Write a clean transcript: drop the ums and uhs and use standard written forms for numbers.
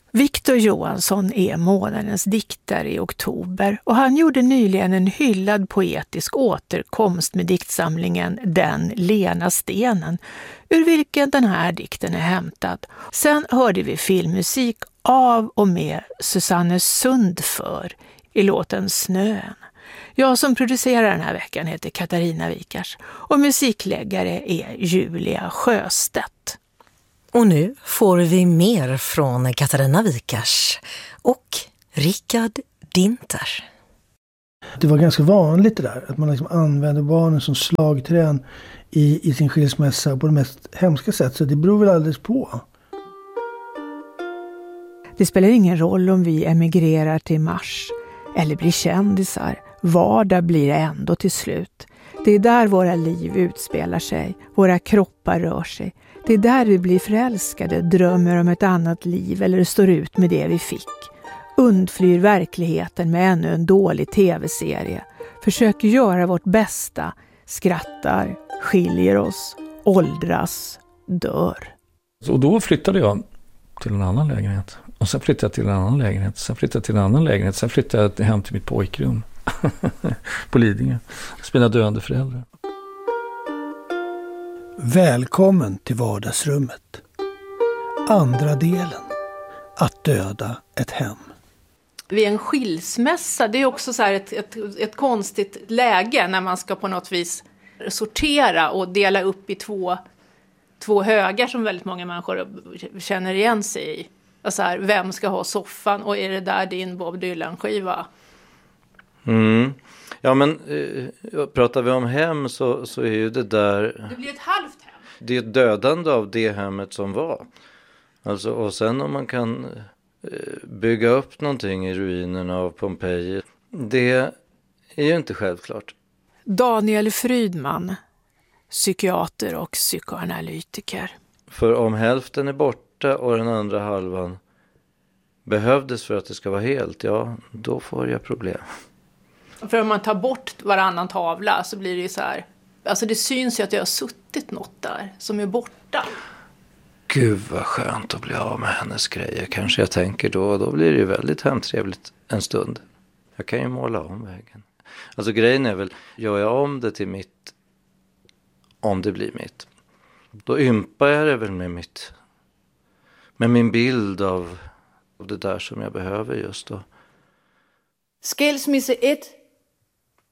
Victor Johansson är månadens diktare i oktober och han gjorde nyligen en hyllad poetisk återkomst med diktsamlingen Den lena stenen, ur vilken den här dikten är hämtad. Sen hörde vi filmmusik av och med Susanne Sundför i låten Snön. Jag som producerar den här veckan heter Katarina Wikars och musikläggare är Julia Sjöstedt. Och nu får vi mer från Katarina Wikars och Rickard Dinter. Det var ganska vanligt det där, att man liksom använde barnen som slagträn i sin skilsmässa på det mest hemska sätt. Så det beror väl alldeles på. Det spelar ingen roll om vi emigrerar till Mars eller blir kändisar. Vardag blir ändå till slut. Det är där våra liv utspelar sig, våra kroppar rör sig. Det är där vi blir förälskade, drömmer om ett annat liv eller står ut med det vi fick. Undflyr verkligheten med ännu en dålig tv-serie. Försöker göra vårt bästa, skrattar, skiljer oss, åldras, dör. Och då flyttade jag till en annan lägenhet. Och sen flyttade jag till en annan lägenhet. Sen flyttade jag till en annan lägenhet. Sen flyttade jag hem till mitt pojkrum på Lidingö. Mina döende föräldrar. Välkommen till vardagsrummet. Andra delen. Att döda ett hem. Vid en skilsmässa, det är också så här ett konstigt läge när man ska på något vis sortera och dela upp i två högar som väldigt många människor känner igen sig i. Alltså här, vem ska ha soffan och är det där din Bob Dylan-skiva? Mm. Ja, men pratar vi om hem så är ju det där... Det blir ett halvt hem. Det är ett dödande av det hemmet som var. Alltså, och sen om man kan bygga upp någonting i ruinerna av Pompeji, det är ju inte självklart. Daniel Frydman, psykiater och psykoanalytiker. För om hälften är borta och den andra halvan behövdes för att det ska vara helt, ja, då får jag problem. För om man tar bort varannan tavla så blir det ju så här... Alltså det syns ju att jag har suttit något där som är borta. Gud vad skönt att bli av med hennes grejer. Kanske jag tänker då blir det ju väldigt hemtrevligt en stund. Jag kan ju måla om väggen. Alltså grejen är väl, gör jag om det till mitt, om det blir mitt. Då ympar jag det väl med min bild av det där som jag behöver just då. Skilsmisse 1.